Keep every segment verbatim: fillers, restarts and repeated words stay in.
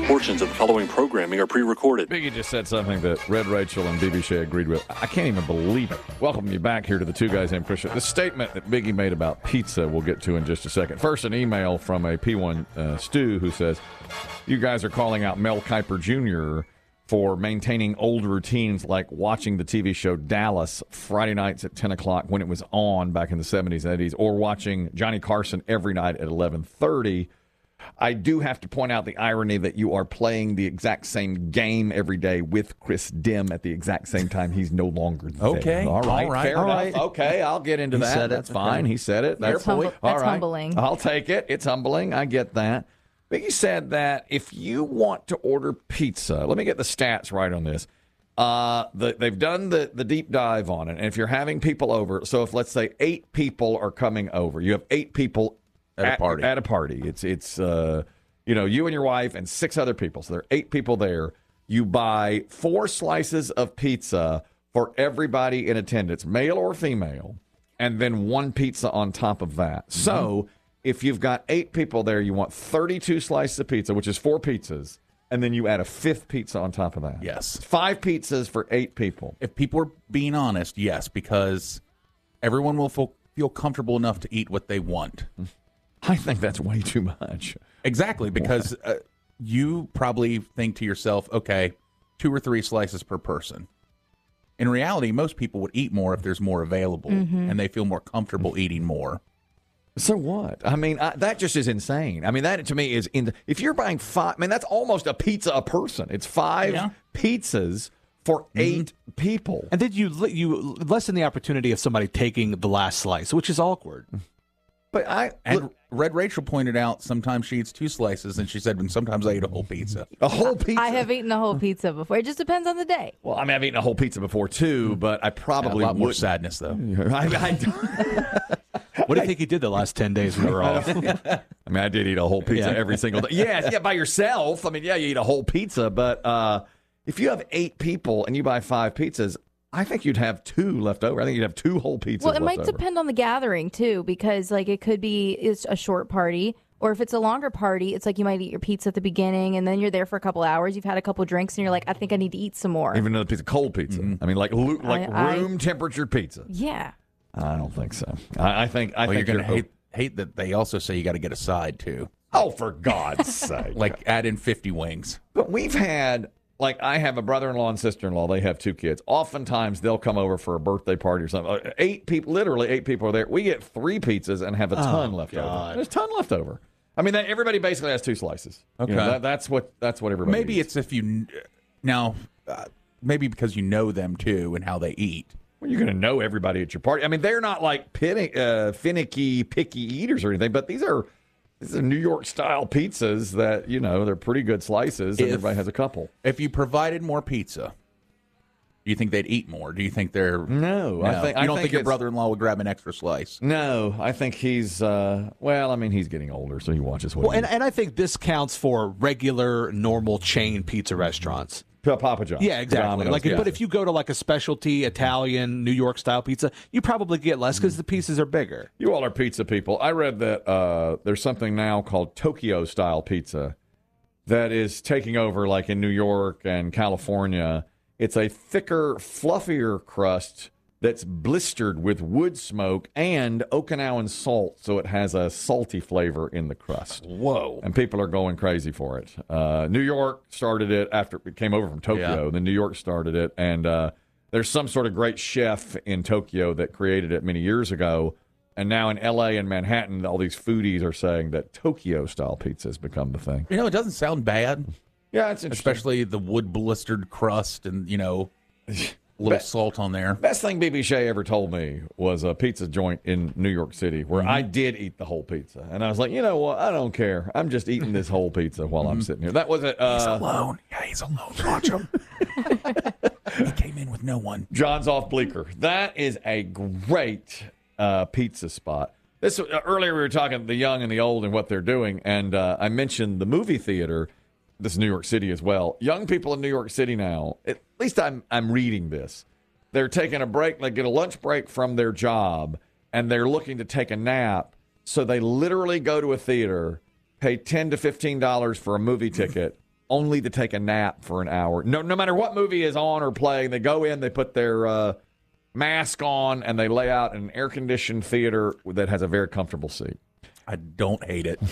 Portions of the following programming are pre-recorded. Biggie just said something that Red Rachel and B B Shea agreed with. I can't even believe it. Welcome you back here to the Two Guys Named Christian. The statement that Biggie made about pizza we'll get to in just a second. First, an email from a P one uh, Stu who says, you guys are calling out Mel Kiper Junior for maintaining old routines like watching the T V show Dallas Friday nights at ten o'clock when it was on back in the seventies and eighties, or watching Johnny Carson every night at eleven thirty. I do have to point out the irony that you are playing the exact same game every day with Chris Dim at the exact same time. He's no longer there. Okay. All right. All right. Fair All enough. right. Okay. I'll get into He that. said it. That's fine. He said it. That's, That's, humble, All that's right. humbling. I'll take it. It's humbling. I get that. But you said that if you want to order pizza, let me get the stats right on this. Uh, the, they've done the, the deep dive on it. And if you're having people over, so if let's say eight people are coming over, you have eight people At a party. At a party. It's, it's, uh, you know, you and your wife and six other people. So there are eight people there. You buy four slices of pizza for everybody in attendance, male or female, and then one pizza on top of that. Mm-hmm. So if you've got eight people there, you want thirty-two slices of pizza, which is four pizzas, and then you add a fifth pizza on top of that. Yes. Five pizzas for eight people. If people are being honest, yes, because everyone will feel, feel comfortable enough to eat what they want. I think that's way too much. Exactly, because uh, you probably think to yourself, okay, two or three slices per person. In reality, most people would eat more if there's more available, Mm-hmm. and they feel more comfortable eating more. So what? I mean, I, that just is insane. I mean, that to me is in. The, if you're buying five, I mean, that's almost a pizza a person. It's five Yeah. pizzas for eight people. And then you you lessen the opportunity of somebody taking the last slice, which is awkward. But I And look, Red Rachel pointed out sometimes she eats two slices, and she said, "When sometimes I eat a whole pizza." a whole pizza. I have eaten a whole pizza before. It just depends on the day. Well, I mean, I've eaten a whole pizza before too, but I a probably lot more would. sadness, though. I, I, What do you think he did the last ten days we were off? I mean, I did eat a whole pizza Yeah. every single day. Yeah, yeah, by yourself. I mean, yeah, you eat a whole pizza, but uh, if you have eight people and you buy five pizzas, I think you'd have two left over. I think you'd have two whole pizzas. Well, it left might over. depend on the gathering too, because like it could be it's a short party, or if it's a longer party, it's like you might eat your pizza at the beginning, and then you're there for a couple hours. You've had a couple drinks, and you're like, I think I need to eat some more. Even another pizza, cold pizza. I mean, like lu- like I- room temperature pizza. Yeah. I don't think so. I, I think I Well, you're think going to hate hate that they also say you got to get a side too, Oh, for God's sake! like add in fifty wings. But we've had, like, I have a brother-in-law and sister-in-law. They have two kids. Oftentimes, they'll come over for a birthday party or something. Uh, Eight people, literally eight people are there. We get three pizzas and have a ton left over. There's a ton left over. I mean, that, everybody basically has two slices. You know, Okay. that, that's what that's what everybody. Maybe eats. it's if you now, uh, maybe because you know them too and how they eat. Well, you're going to know everybody at your party. I mean, they're not like pin- uh, finicky, picky eaters or anything, but these are these are New York style pizzas that, you know, they're pretty good slices, and If- everybody has a couple. If you provided more pizza, do you think they'd eat more? Do you think they're No, I think you I don't think think your it's- brother-in-law would grab an extra slice? No, I think he's. Uh, well, I mean, he's getting older, so he watches what. Well, he and, and I think this counts for regular, normal chain pizza restaurants. Pa- Papa John's. Yeah, exactly. Domino's, Like, yeah. but if you go to like a specialty Italian, New York style pizza, you probably get less because the pieces are bigger. You all are pizza people. I read that uh, there's something now called Tokyo style pizza that is taking over, like in New York and California. It's a thicker, fluffier crust that's blistered with wood smoke and Okinawan salt, so it has a salty flavor in the crust. Whoa! And people are going crazy for it. Uh, New York started it after it came over from Tokyo. Yeah. Then New York started it, and uh, there's some sort of great chef in Tokyo that created it many years ago. And now in L A and Manhattan, all these foodies are saying that Tokyo-style pizza has become the thing. You know, it doesn't sound bad, Yeah, it's interesting. especially the wood blistered crust and you know, a little salt on there. Best thing B B Shea ever told me was a pizza joint in New York City where I did eat the whole pizza. And I was like, you know what? I don't care. I'm just eating this whole pizza while I'm sitting here. That wasn't He's uh, alone. Yeah, he's alone. Watch him. He came in with no one. John's off Bleecker. That is a great uh, pizza spot. This uh, earlier we were talking the young and the old and what they're doing, and uh, I mentioned the movie theater. This is New York City as well. Young people in New York City now, at least I'm I'm reading this. They're taking a break, they get a lunch break from their job, and they're looking to take a nap. So they literally go to a theater, pay ten to fifteen dollars for a movie ticket, only to take a nap for an hour. No, no matter what movie is on or playing, they go in, they put their uh, mask on, and they lay out in an air-conditioned theater that has a very comfortable seat. I don't hate it.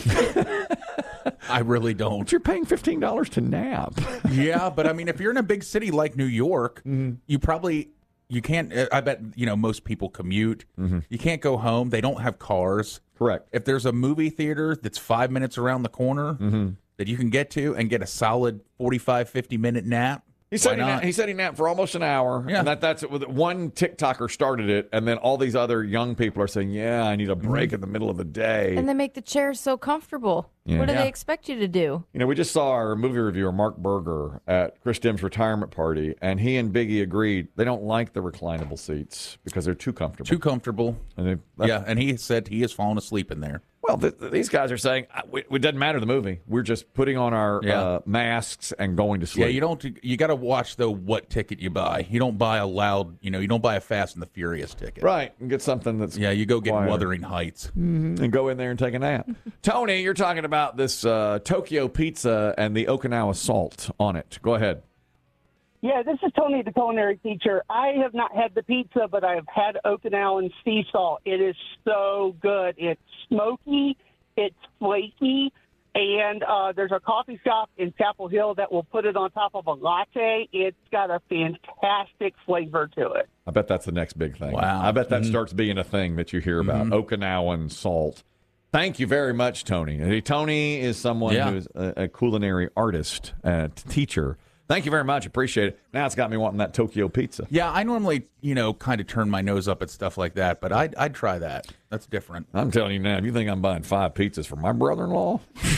I really don't. But you're paying fifteen dollars to nap. Yeah, but I mean, if you're in a big city like New York, mm-hmm. you probably you can't. I bet you know most people commute. Mm-hmm. You can't go home. They don't have cars. Correct. If there's a movie theater that's five minutes around the corner mm-hmm. that you can get to and get a solid forty-five, fifty minute nap. He said he, na- he said he napped for almost an hour. Yeah. And that, that's it. One TikToker started it, and then all these other young people are saying, yeah, I need a break mm-hmm. in the middle of the day. And they make the chairs so comfortable. Yeah. What do Yeah. they expect you to do? You know, we just saw our movie reviewer, Mark Berger, at Chris Dim's retirement party, and he and Biggie agreed they don't like the reclinable seats because they're too comfortable. Too comfortable. And they, that, Yeah, and he said he has fallen asleep in there. Well, th- th- these guys are saying "I- we- it doesn't matter the movie. We're just putting on our Yeah. uh, masks and going to sleep. Yeah, you don't. You got to watch though what ticket you buy. You don't buy a loud. You know, you don't buy a Fast and the Furious ticket. Right, and get something that's Yeah, you go get quieter. Wuthering Heights. and go in there and take a nap. Tony, you're talking about this uh, Tokyo pizza and the Okinawa salt on it. Go ahead. Yeah, this is Tony, the culinary teacher. I have not had the pizza, but I've had Okinawan sea salt. It is so good. It's smoky, it's flaky, and uh, there's a coffee shop in Chapel Hill that will put it on top of a latte. It's got a fantastic flavor to it. I bet that's the next big thing. Wow. I bet that Mm-hmm. starts being a thing that you hear about, Okinawan salt. Thank you very much, Tony. Hey, Tony is someone Yeah. who's a, a culinary artist, a teacher. Thank you very much. Appreciate it. Now it's got me wanting that Tokyo pizza. Yeah, I normally, you know, kind of turn my nose up at stuff like that, but I'd, I'd try that. That's different. I'm telling you now, if you think I'm buying five pizzas for my brother-in-law,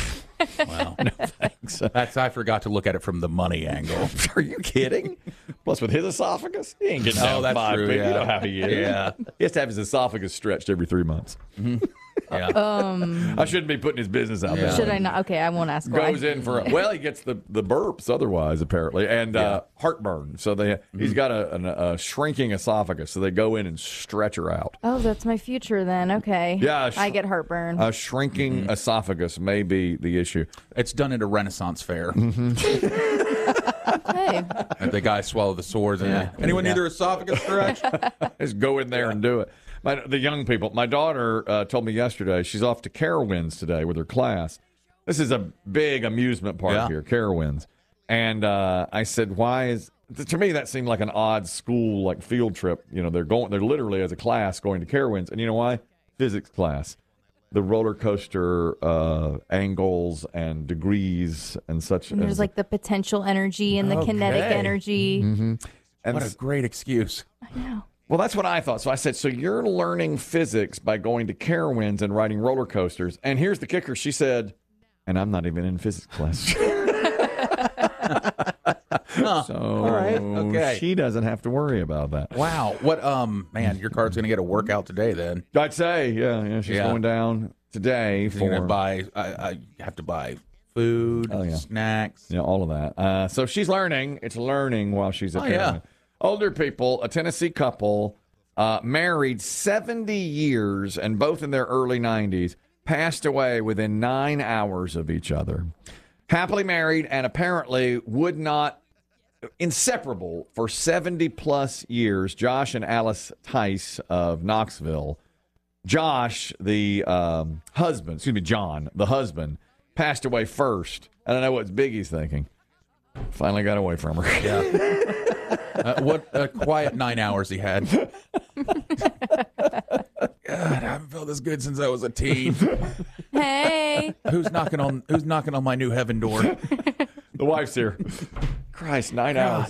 Wow. no thanks. That's I forgot to look at it from the money angle. Are you kidding? Plus, with his esophagus, he ain't getting Oh, down that's five true, pizzas. yeah. You know how he is. Yeah. He has to have his esophagus stretched every three months. Yeah. Um, I shouldn't be putting his business out Yeah. there. should I not? Okay, I won't ask why. Goes in for a, well, he gets the, the burps otherwise apparently, and uh, heartburn. So they he's got a, an, a shrinking esophagus, so they go in and stretch her out. Oh, that's my future then. Okay. Yeah, sh- I get heartburn. A shrinking esophagus may be the issue. It's done at a Renaissance fair. Hey. And the guy swallowed the swords. And Yeah. anyone need their esophagus stretched? Just go in there and do it. My, the young people. My daughter uh, told me yesterday she's off to Carowinds today with her class. This is a big amusement park Yeah. here, Carowinds. And uh, I said, "Why is?" To me, that seemed like an odd school like field trip. You know, they're going. They're literally as a class going to Carowinds, and you know why? Physics class. The roller coaster uh, angles and degrees and such. And there's as- like the potential energy and the kinetic Okay. energy. and What a great excuse. I know. Well, that's what I thought. So I said, so you're learning physics by going to Carowinds and riding roller coasters. And here's the kicker. She said, and I'm not even in physics class. So All right. Okay. she doesn't have to worry about that. Wow. What, um, man, your card's going to get a workout today then. I'd say, yeah, yeah she's Yeah. going down today You're for going to buy, I, I have to buy food, Oh, yeah. snacks. yeah, all of that. Uh, so she's learning. It's learning while she's at Oh, yeah. Carowinds. Older people, a Tennessee couple, uh, married seventy years and both in their early nineties, passed away within nine hours of each other. Happily married and apparently would not, inseparable for seventy plus years, Josh and Alice Tice of Knoxville. Josh, the um, husband, excuse me, John, the husband, passed away first. I don't know what Biggie's thinking. Finally got away from her. Yeah. uh, what a quiet nine hours he had. God, I haven't felt this good since I was a teen. Hey. Who's knocking on Who's knocking on my new heaven door? The wife's here. Christ, nine hours.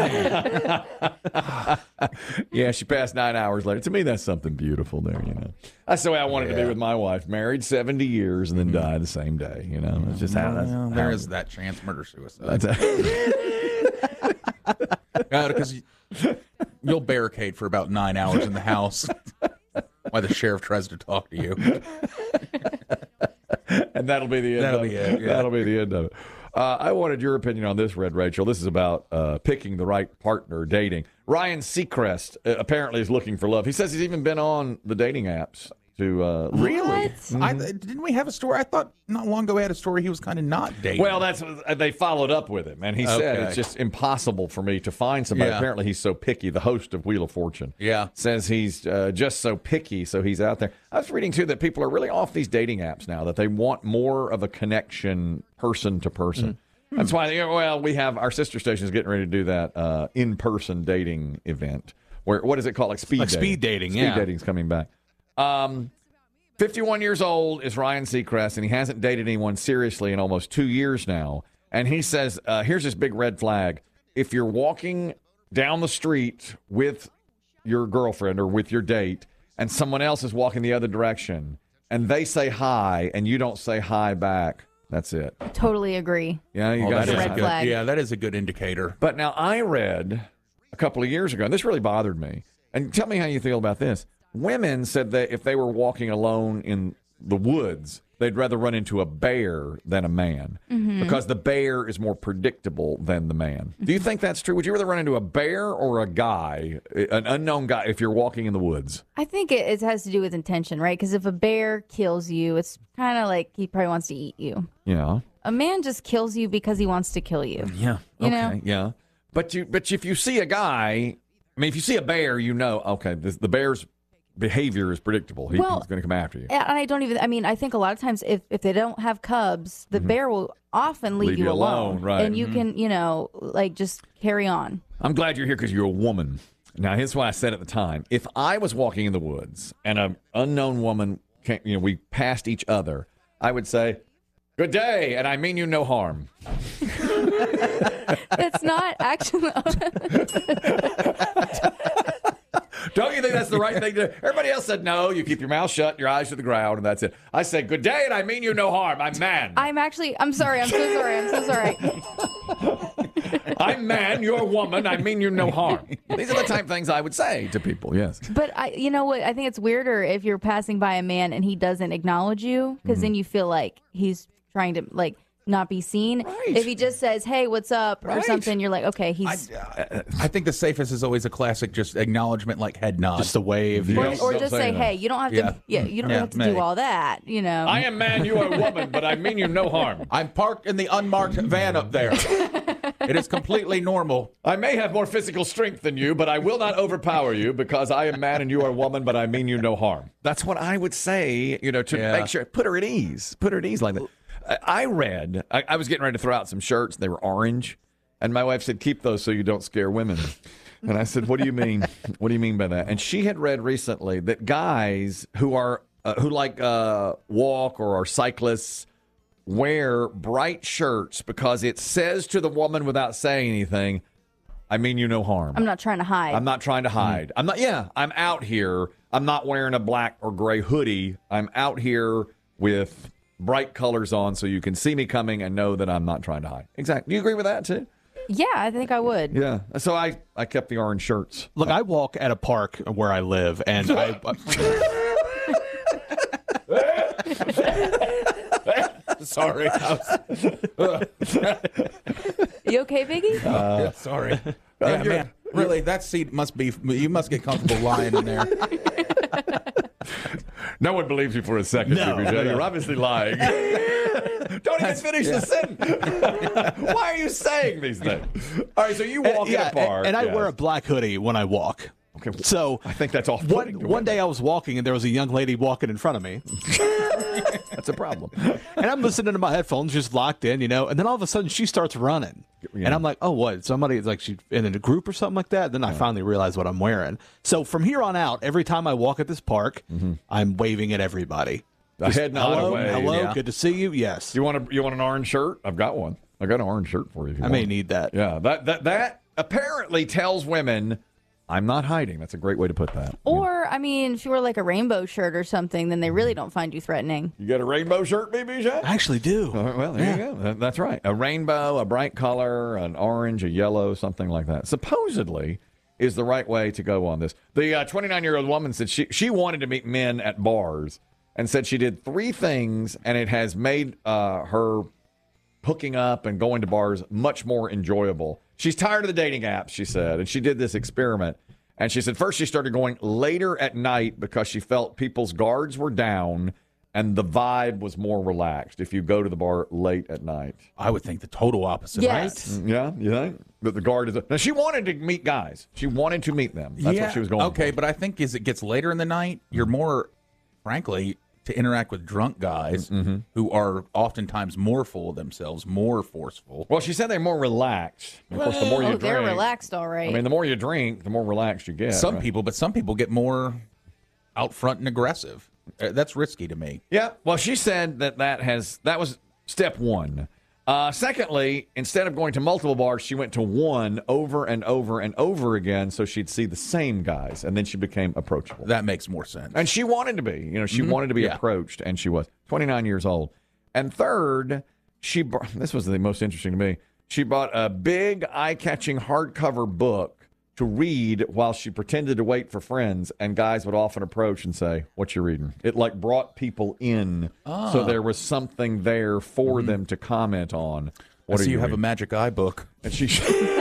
Yeah, she passed nine hours later. To me, that's something beautiful there, you know. That's the way I wanted to be Yeah. with my wife. Married seventy years and then die the same day, you know. It's just how that's Well, how- there is that chance, murder suicide. that's Because you'll barricade for about nine hours in the house while the sheriff tries to talk to you. and that'll be the end That'll of be it. it, yeah. That'll be the end of it. Uh, I wanted your opinion on this, Red Rachel. This is about uh, picking the right partner, dating. Ryan Seacrest uh, apparently is looking for love. He says he's even been on the dating apps to uh, Really? What? I, didn't we have a story? I thought not long ago we had a story he was kind of not dating. Well, that's they followed up with him, and he said Okay. it's just impossible for me to find somebody. Yeah. Apparently, he's so picky. The host of Wheel of Fortune, Yeah. says he's uh, just so picky, so he's out there. I was reading too that people are really off these dating apps now. That they want more of a connection, person to person. Mm-hmm. That's why, you know, well, we have our sister station is getting ready to do that uh, in-person dating event. Where what is it called? Like speed Like dating. speed dating, Speed yeah. dating's coming back. Um, fifty-one years old is Ryan Seacrest, and he hasn't dated anyone seriously in almost two years now. And he says, uh, here's this big red flag. If you're walking down the street with your girlfriend or with your date, and someone else is walking the other direction, and they say hi, and you don't say hi back, that's it. Totally agree. Yeah, you Oh, got that is a Red good, flag. yeah, that is a good indicator. But now I read a couple of years ago, and this really bothered me. And tell me how you feel about this. Women said that if they were walking alone in the woods, they'd rather run into a bear than a man because the bear is more predictable than the man. Do you think that's true? Would you rather run into a bear or a guy, an unknown guy, if you're walking in the woods? I think it, it has to do with intention, right? Because if a bear kills you, it's kind of like he probably wants to eat you. Yeah. A man just kills you because he wants to kill you. Yeah. You okay. know? Yeah. But you, but if you see a guy, I mean, if you see a bear, you know, okay, this, the bear's behavior is predictable. He, Well, he's going to come after you. And I don't even, I mean, I think a lot of times if, if they don't have cubs, the bear will often leave, Leave you you alone. alone, right. And you can, you know, like just carry on. I'm glad you're here because you're a woman. Now, here's what I said at the time. If I was walking in the woods and an unknown woman, came, you know, we passed each other, I would say, "Good day," and I mean you no harm. That's not actually. Don't you think that's the right thing to do? Everybody else said no. You keep your mouth shut, your eyes to the ground, and that's it. I said, "Good day," and I mean you no harm. I'm man. I'm actually, I'm sorry. I'm so sorry. I'm so sorry. I'm man. You're woman. I mean you no harm. These are the type of things I would say to people. Yes. But I, you know what? I think it's weirder if you're passing by a man and he doesn't acknowledge you, because then you feel like he's trying to like not be seen. Right. If he just says, "Hey, what's up?" or Right. something, you're like, okay, he's. I think the safest is always a classic, just acknowledgement, like head nod. Just a wave. Yeah. or, Don't- or don't just say say, that. "Hey, you don't have to. Yeah. Yeah, you don't Yeah, have to maybe. do all that." You know. I am man. You are woman, but I mean you no harm. I'm parked in the unmarked van up there. It is completely normal. I may have more physical strength than you, but I will not overpower you because I am man and you are woman, but I mean you no harm. That's what I would say, you know, to Yeah. make sure, put her at ease, put her at ease like that. I I read, I, I was getting ready to throw out some shirts, they were orange, and my wife said, "Keep those so you don't scare women." And I said, "What do you mean? What do you mean by that?" And she had read recently that guys who are, uh, who like uh, walk or are cyclists, wear bright shirts because it says to the woman without saying anything, "I mean you no harm." I'm not trying to hide. I'm not trying to hide. I'm not, yeah, I'm out here. I'm not wearing a black or gray hoodie. I'm out here with bright colors on so you can see me coming and know that I'm not trying to hide. Exactly. Do you agree with that too? Yeah, I think I would. Yeah. So I, I kept the orange shirts. Look, I walk at a park where I live, and I. Sorry. You okay, Biggie? Yeah, sorry. Yeah, man. Really, that seat must be, you must get comfortable lying in there. No one believes you for a second, No, B B J. no, no. You're obviously lying. Don't even finish the sentence. Why are you saying these things? All right, so you walk yeah, in a park. and I yes. wear a black hoodie when I walk. Okay, So I think that's off-putting One, to one women. day I was walking, and there was a young lady walking in front of me, That's a problem. and I'm listening to my headphones, just locked in, you know. And then all of a sudden, she starts running, Yeah. and I'm like, "Oh, what? Somebody's like she in a group or something like that." Then I finally realized what I'm wearing. So from here on out, every time I walk at this park, I'm waving at everybody. A head nod Hello, away. hello, Yeah. good to see you. Yes, You want a, you want an orange shirt? I've got one. I got an orange shirt for you. If you I want may it. need that. Yeah, that that that apparently tells women I'm not hiding. That's a great way to put that. Or, I mean, if you wear like a rainbow shirt or something, then they really don't find you threatening. You got a rainbow shirt, B B J? I actually do. All right, well, there you go. That- That's right. A rainbow, a bright color, an orange, a yellow, something like that. Supposedly is the right way to go on this. The twenty-nine-year-old woman said she, she wanted to meet men at bars and said she did three things, and it has made uh, her hooking up and going to bars much more enjoyable. She's tired of the dating apps, she said, and she did this experiment. And she said first she started going later at night because she felt people's guards were down and the vibe was more relaxed if you go to the bar late at night. I would think the total opposite, Yes. right? Yeah, you think? That the guard is... Now, she wanted to meet guys. She wanted to meet them. That's yeah. what she was going Okay, for. but I think as it gets later in the night, you're more, frankly, to interact with drunk guys Mm-hmm. who are oftentimes more full of themselves, more forceful. Well, she said they're more relaxed. Of course, the more you Oh, drink... they're relaxed, all right. I mean, the more you drink, the more relaxed you get. Some right? people, but some people get more out front and aggressive. Uh, That's risky to me. Yeah. Well, she said that that has that was step one. Uh, secondly, instead of going to multiple bars, she went to one over and over and over again, so she'd see the same guys, and then she became approachable. That makes more sense. And she wanted to be. You know, she wanted to be Yeah. approached, and she was twenty-nine years old. And third, she br- this was the most interesting to me. She bought a big, eye-catching hardcover book to read while she pretended to wait for friends, and guys would often approach and say, "What you reading?" It like brought people in, so there was something there for them to comment on. What so are you you have a reading? magic eye book. And she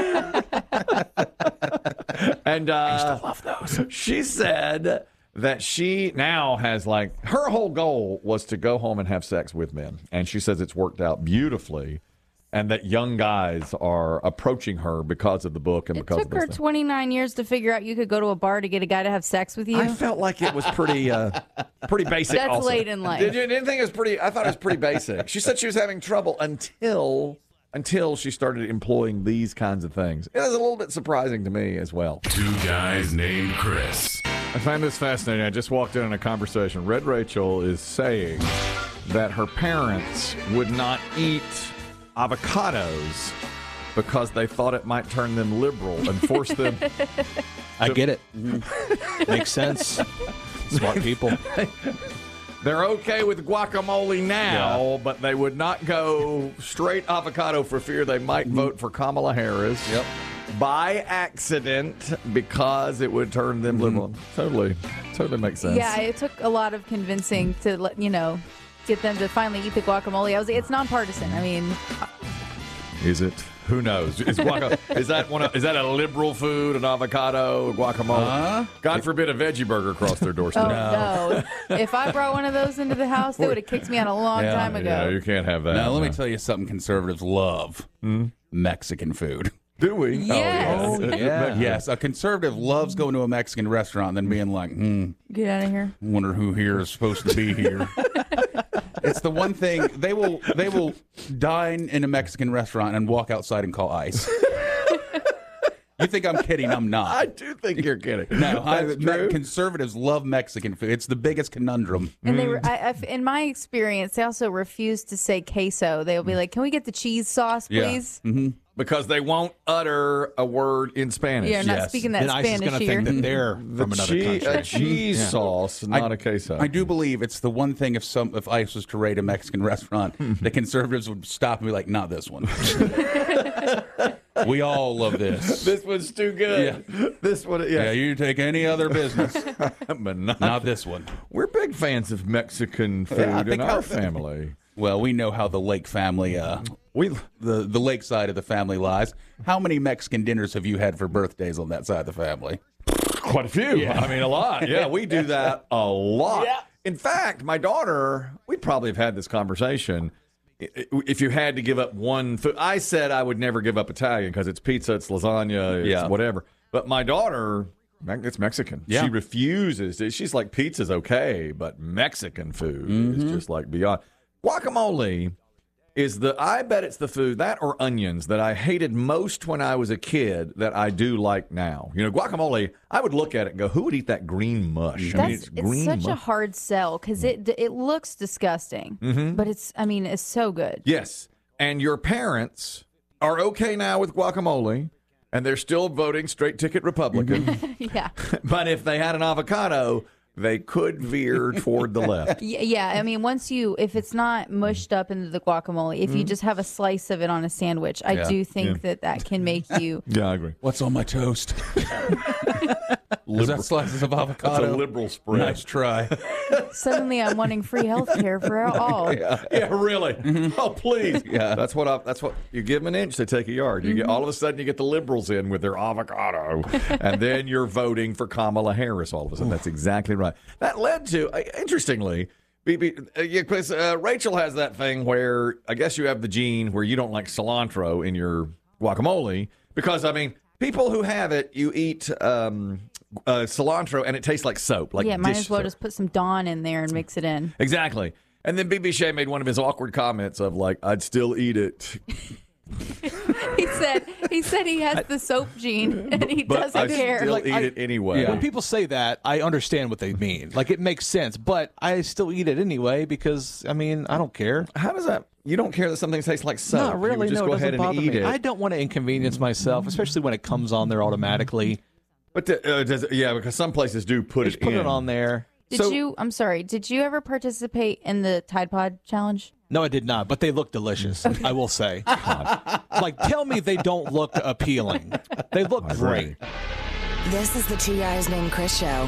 and uh, I used to love those. She said that she now has like her whole goal was to go home and have sex with men, and she says it's worked out beautifully. And that young guys are approaching her because of the book and it because took of this her thing. twenty-nine years to figure out you could go to a bar to get a guy to have sex with you. I felt like it was pretty, uh, pretty basic. That's also. late in life. Did you didn't think it was pretty? I thought it was pretty basic. She said she was having trouble until until she started employing these kinds of things. It was a little bit surprising to me as well. Two guys named Chris. I find this fascinating. I just walked in on a conversation. Red Rachel is saying that her parents would not eat avocados because they thought it might turn them liberal and force them. I get it. Makes sense. Smart people. They're okay with guacamole now, but they would not go straight avocado for fear they might vote for Kamala Harris. Yep. By accident because it would turn them liberal. Totally, totally makes sense. Yeah, it took a lot of convincing to let you know, get them to finally eat the guacamole. I was like, it's nonpartisan. I mean, Is it? Who knows? Is, guaca- is that one? Of, is that a liberal food? An avocado, guacamole? Uh, God forbid a veggie burger crossed their doorstep. oh no! If I brought one of those into the house, they would have kicked me out a long Yeah, time ago. Yeah, you can't have that. now, let me no. tell you something conservatives love. Mexican food. Do we? Yes. Oh, yeah. But yes, a conservative loves going to a Mexican restaurant and then being like, hmm, Get out of here. wonder who here is supposed to be here. It's the one thing they will they will dine in a Mexican restaurant and walk outside and call ICE. You think I'm kidding? I'm not. I do think you're kidding. No, I, That's me- true. conservatives love Mexican food. It's the biggest conundrum. And they were, I, I, in my experience, they also refuse to say queso. They'll be like, "Can we get the cheese sauce, Yeah. please?" Because they won't utter a word in Spanish. Yeah, I'm not Yes. speaking that Then ICE is Spanish going to here. think that they're The from another chee- country. a cheese sauce, not a queso. I do believe it's the one thing if some if ICE was to raid a Mexican restaurant, the conservatives would stop and be like, "Not this one." We all love this. This one's too good. This one, yeah. Yeah, you take any other business, but not, not this one. We're big fans of Mexican food Yeah, I in think our how- family. Well, we know how the Lake family, uh, We the the Lake side of the family lies. How many Mexican dinners have you had for birthdays on that side of the family? quite a few. I mean, a lot. Yeah, we do that a lot. In fact, my daughter, we'd probably have had this conversation. I- I- If you had to give up one food, I said I would never give up Italian because it's pizza, it's lasagna, it's Yeah. whatever. But my daughter, Me- it's Mexican. Yeah. She refuses. She's like, pizza's okay, but Mexican food is just like beyond. Guacamole is the, I bet it's the food, that or onions, that I hated most when I was a kid that I do like now. You know, guacamole, I would look at it and go, who would eat that green mush? I mean, That's it's it's green such a mush. hard sell because it it looks disgusting, Mm-hmm. but it's I mean it's so good. Yes. And your parents are okay now with guacamole, and they're still voting straight ticket Republican. Yeah, But if they had an avocado, they could veer toward the left. Y- Yeah, I mean, once you, if it's not mushed up into the guacamole, if you just have a slice of it on a sandwich, I Yeah. do think that that can make you. Yeah, I agree. What's on my toast? Is that slices of avocado? That's a liberal spread. Nice try. Suddenly, I'm wanting free health care for all. Yeah, really. Oh, please. Yeah. That's what I, that's what you give them an inch, they take a yard. You get all of a sudden you get the liberals in with their avocado, and then you're voting for Kamala Harris. All of a sudden, that's exactly right. That led to uh, interestingly. B B, uh, yeah, Chris, uh, Rachel has that thing where I guess you have the gene where you don't like cilantro in your guacamole because I mean people who have it, you eat um, uh, cilantro and it tastes like soap. Like Yeah, might dish as well soap. just put some Dawn in there and mix it in. Exactly. And then B B Shea made one of his awkward comments of like, I'd still eat it. He said he said he has the soap gene and he But doesn't I care. still Like, eat I- it anyway. When people say that, I understand what they mean. Like, it makes sense, but I still eat it anyway because, I mean, I don't care. How does that? You don't care that something tastes like soap? Not really. You would just no, go it doesn't ahead and bother eat me. it. I don't want to inconvenience myself, especially when it comes on there automatically. But the, uh, does it- yeah, because some places do put Just it put in. it on there. Did So- you? I'm sorry. Did you ever participate in the Tide Pod challenge? No, I did not, but they look delicious, I will say. Like, tell me they don't look appealing. They look great. This is the Two Guys Named Chris show.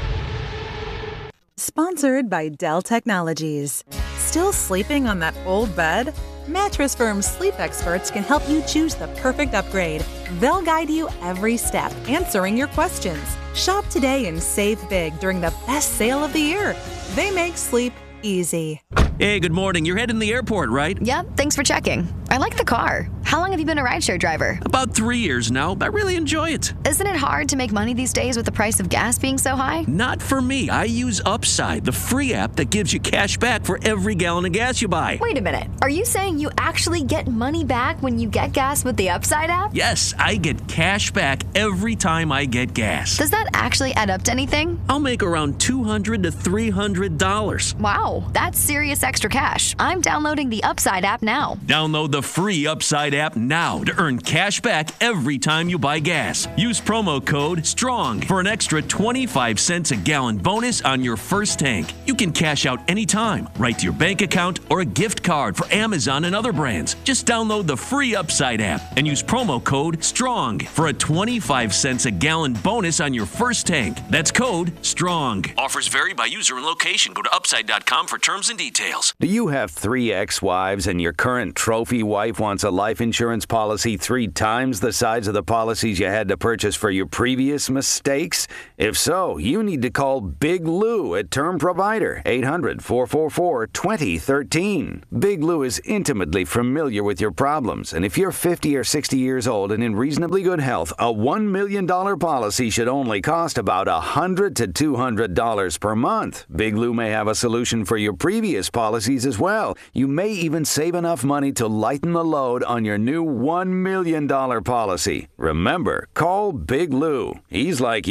Sponsored by Dell Technologies. Still sleeping on that old bed? Mattress Firm's sleep experts can help you choose the perfect upgrade. They'll guide you every step, answering your questions. Shop today and save big during the best sale of the year. They make sleep easy. Hey, good morning. You're heading to the airport, right? Yep, thanks for checking. I like the car. How long have you been a rideshare driver? About three years now. I really enjoy it. Isn't it hard to make money these days with the price of gas being so high? Not for me. I use Upside, the free app that gives you cash back for every gallon of gas you buy. Wait a minute. Are you saying you actually get money back when you get gas with the Upside app? Yes, I get cash back every time I get gas. Does that actually add up to anything? I'll make around two hundred to three hundred dollars. Wow, that's serious extra cash. I'm downloading the Upside app now. Download the free Upside app now to earn cash back every time you buy gas. Use promo code STRONG for an extra twenty-five cents a gallon bonus on your first tank. You can cash out anytime, right to your bank account or a gift card for Amazon and other brands. Just download the free Upside app and use promo code STRONG for a twenty-five cents a gallon bonus on your first tank. That's code STRONG. Offers vary by user and location. Go to upside dot com for terms and details. Do you have three ex-wives and your current trophy wife wants a life insurance policy three times the size of the policies you had to purchase for your previous mistakes? If so, you need to call Big Lou at Term Provider, eight hundred, four four four, two zero one three. Big Lou is intimately familiar with your problems, and if you're fifty or sixty years old and in reasonably good health, a one million dollars policy should only cost about one hundred to two hundred dollars per month. Big Lou may have a solution for your previous policies as well. You may even save enough money to lighten the load on your new one million dollars policy. Remember, call Big Lou. He's like